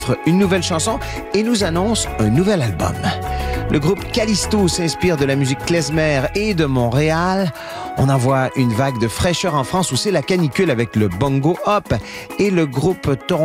une nouvelle chanson et nous annonce un nouvel album. Le groupe Callisto s'inspire de la musique klezmer et de Montréal. On envoie une vague de fraîcheur en France où c'est la canicule avec le bongo hop et le groupe Toronto